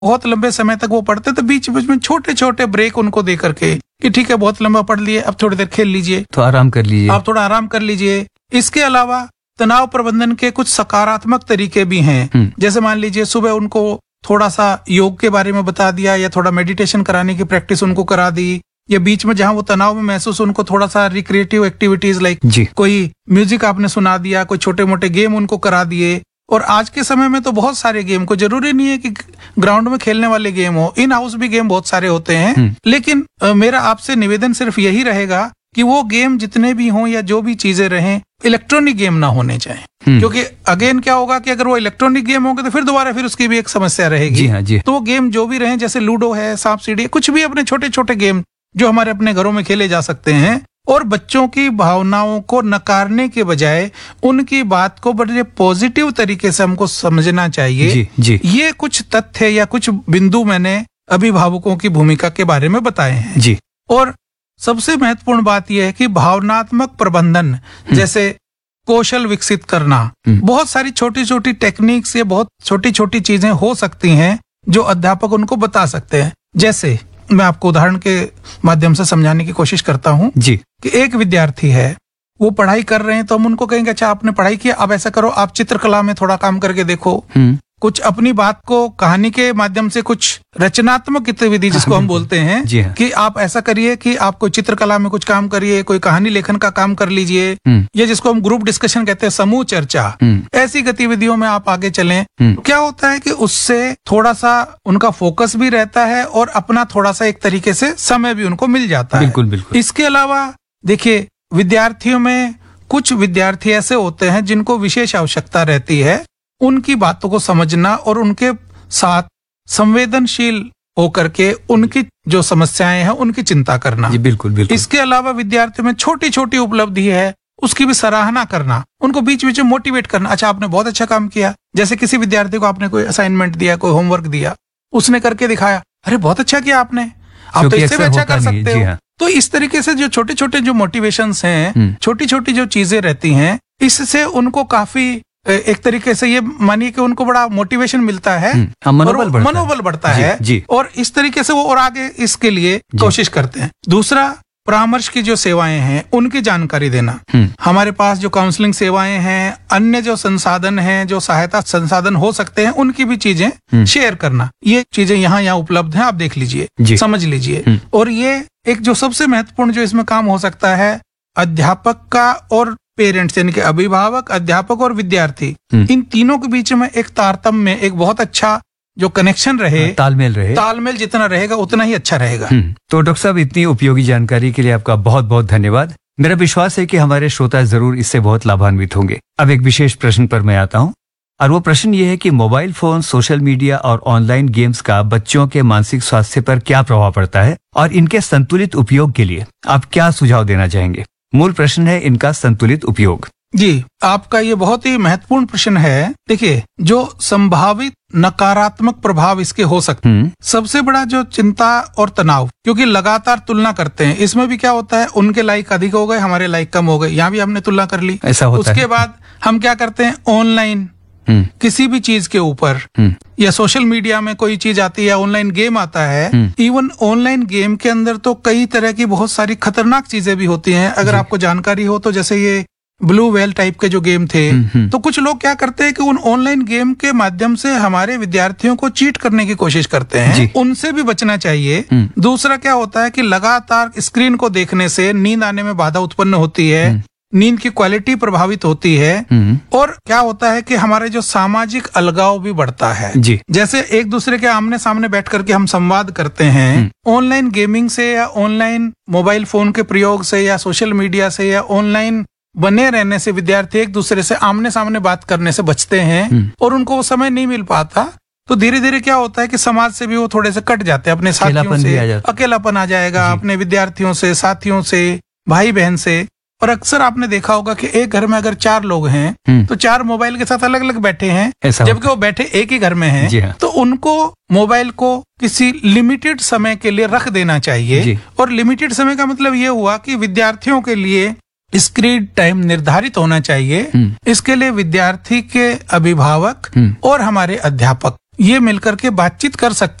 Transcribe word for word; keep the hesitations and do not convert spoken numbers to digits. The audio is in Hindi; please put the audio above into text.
बहुत लंबे समय तक वो पढ़ते, तो बीच बीच में छोटे छोटे ब्रेक उनको दे करके कि ठीक है बहुत लंबा पढ़ लिए, अब थोड़ी देर खेल लीजिए, तो आराम कर लीजिए, आप थोड़ा आराम कर लीजिए। इसके अलावा तनाव प्रबंधन के कुछ सकारात्मक तरीके भी हैं, जैसे मान लीजिए सुबह उनको थोड़ा सा योग के बारे में बता दिया या थोड़ा मेडिटेशन कराने की प्रैक्टिस उनको करा दी, या बीच में जहां वो तनाव में महसूस उनको थोड़ा सा रिक्रिएटिव एक्टिविटीज लाइक कोई म्यूजिक आपने सुना दिया, कोई छोटे मोटे गेम उनको करा दिए। और आज के समय में तो बहुत सारे गेम को जरूरी नहीं है कि ग्राउंड में खेलने वाले गेम हो, इन हाउस भी गेम बहुत सारे होते हैं, लेकिन आ, मेरा आपसे निवेदन सिर्फ यही रहेगा कि वो गेम जितने भी हों या जो भी चीजें रहें, इलेक्ट्रॉनिक गेम ना होने चाहिए, क्योंकि अगेन क्या होगा कि अगर वो इलेक्ट्रॉनिक गेम होंगे तो फिर दोबारा फिर उसकी भी एक समस्या रहेगी। जी हाँ, जी। तो वो गेम जो भी रहें, जैसे लूडो है, सांप सीढ़ी, कुछ भी अपने छोटे छोटे गेम जो हमारे अपने घरों में खेले जा सकते हैं, और बच्चों की भावनाओं को नकारने के बजाय उनकी बात को बड़े पॉजिटिव तरीके से हमको समझना चाहिए। जी, जी। ये कुछ तथ्य या कुछ बिंदु मैंने अभिभावकों की भूमिका के बारे में बताए हैं। जी। और सबसे महत्वपूर्ण बात यह है कि भावनात्मक प्रबंधन जैसे कौशल विकसित करना, बहुत सारी छोटी छोटी टेक्निक्स या बहुत छोटी छोटी चीजें हो सकती हैं जो अध्यापक उनको बता सकते हैं। जैसे मैं आपको उदाहरण के माध्यम से समझाने की कोशिश करता हूँ जी, कि एक विद्यार्थी है, वो पढ़ाई कर रहे हैं, तो हम उनको कहेंगे अच्छा आपने पढ़ाई किया, अब ऐसा करो आप चित्रकला में थोड़ा काम करके देखो, कुछ अपनी बात को कहानी के माध्यम से कुछ रचनात्मक गतिविधि जिसको हम बोलते हैं कि आप ऐसा करिए कि आप कोई चित्रकला में कुछ काम करिए, कोई कहानी लेखन का काम कर लीजिए, या जिसको हम ग्रुप डिस्कशन कहते हैं, समूह चर्चा, ऐसी गतिविधियों में आप आगे चलें। तो क्या होता है कि उससे थोड़ा सा उनका फोकस भी रहता है और अपना थोड़ा सा एक तरीके से समय भी उनको मिल जाता है। बिल्कुल, बिल्कुल। इसके अलावा देखिए, विद्यार्थियों में कुछ विद्यार्थी ऐसे होते हैं जिनको विशेष आवश्यकता रहती है, उनकी बातों को समझना और उनके साथ संवेदनशील होकर के उनकी जो समस्याएं हैं उनकी चिंता करना। जी, बिल्कुल, बिल्कुल। इसके अलावा विद्यार्थियों में छोटी छोटी उपलब्धि है उसकी भी सराहना करना, उनको बीच बीच में मोटिवेट करना, अच्छा आपने बहुत अच्छा काम किया। जैसे किसी विद्यार्थी को आपने कोई असाइनमेंट दिया, कोई होमवर्क दिया, उसने करके दिखाया, अरे बहुत अच्छा किया आपने, आप तो इससे भी अच्छा कर सकते हो। तो इस तरीके से जो छोटे छोटे जो मोटिवेशंस हैं, छोटी छोटी जो चीजें रहती हैं, इससे उनको काफी एक तरीके से ये मानिए कि उनको बड़ा मोटिवेशन मिलता है, मनोबल बढ़ता, मनोबल बढ़ता है, जी। और इस तरीके से वो और आगे इसके लिए कोशिश करते हैं। दूसरा, परामर्श की जो सेवाएं हैं उनकी जानकारी देना। हमारे पास जो काउंसलिंग सेवाएं हैं, अन्य जो संसाधन हैं, जो सहायता संसाधन हो सकते हैं, उनकी भी चीजें शेयर करना। ये चीजें यहाँ यहाँ उपलब्ध हैं, आप देख लीजिए, समझ लीजिए। और ये एक जो सबसे महत्वपूर्ण जो इसमें काम हो सकता है, अध्यापक का और पेरेंट्स यानी कि अभिभावक, अध्यापक और विद्यार्थी, इन तीनों के बीच में एक तारतम्य, एक बहुत अच्छा जो कनेक्शन रहे, तालमेल रहे, तालमेल जितना रहेगा उतना ही अच्छा रहेगा। तो डॉक्टर साहब, इतनी उपयोगी जानकारी के लिए आपका बहुत बहुत धन्यवाद। मेरा विश्वास है कि हमारे श्रोता जरूर इससे बहुत लाभान्वित होंगे। अब एक विशेष प्रश्न पर मैं आता हूँ, और वो प्रश्न ये है कि मोबाइल फोन, सोशल मीडिया और ऑनलाइन गेम्स का बच्चों के मानसिक स्वास्थ्य पर क्या प्रभाव पड़ता है, और इनके संतुलित उपयोग के लिए आप क्या सुझाव देना चाहेंगे? मूल प्रश्न है इनका संतुलित उपयोग। जी, आपका ये बहुत ही महत्वपूर्ण प्रश्न है। देखिए, जो संभावित नकारात्मक प्रभाव इसके हो सकते हैं, सबसे बड़ा जो चिंता और तनाव, क्योंकि लगातार तुलना करते हैं, इसमें भी क्या होता है, उनके लाइक अधिक हो गए, हमारे लाइक कम हो गए, यहाँ भी हमने तुलना कर ली, ऐसा होता है। उसके बाद हम क्या करते हैं, ऑनलाइन किसी भी चीज के ऊपर या सोशल मीडिया में कोई चीज आती है, ऑनलाइन गेम आता है, इवन ऑनलाइन गेम के अंदर तो कई तरह की बहुत सारी खतरनाक चीजें भी होती हैं। अगर आपको जानकारी हो तो जैसे ये ब्लू व्हेल टाइप के जो गेम थे, तो कुछ लोग क्या करते हैं कि उन ऑनलाइन गेम के माध्यम से हमारे विद्यार्थियों को चीट करने की कोशिश करते हैं, उनसे भी बचना चाहिए। दूसरा क्या होता है कि लगातार स्क्रीन को देखने से नींद आने में बाधा उत्पन्न होती है, नींद की क्वालिटी प्रभावित होती है, और क्या होता है कि हमारे जो सामाजिक अलगाव भी बढ़ता है। जी। जैसे एक दूसरे के आमने सामने बैठ करके हम संवाद करते हैं, ऑनलाइन गेमिंग से या ऑनलाइन मोबाइल फोन के प्रयोग से या सोशल मीडिया से या ऑनलाइन बने रहने से विद्यार्थी एक दूसरे से आमने सामने बात करने से बचते हैं, और उनको वो समय नहीं मिल पाता। तो धीरे धीरे क्या होता है कि समाज से भी वो थोड़े से कट जाते हैं, अपने साथियों से अकेलापन आ जाएगा, अपने विद्यार्थियों से, साथियों से, भाई बहन से। और अक्सर आपने देखा होगा कि एक घर में अगर चार लोग हैं तो चार मोबाइल के साथ अलग अलग बैठे हैं, जबकि वो बैठे एक ही घर में हैं। तो उनको मोबाइल को किसी लिमिटेड समय के लिए रख देना चाहिए। और लिमिटेड समय का मतलब ये हुआ कि विद्यार्थियों के लिए स्क्रीन टाइम निर्धारित होना चाहिए। इसके लिए विद्यार्थी के अभिभावक और हमारे अध्यापक ये मिलकर के बातचीत कर सकते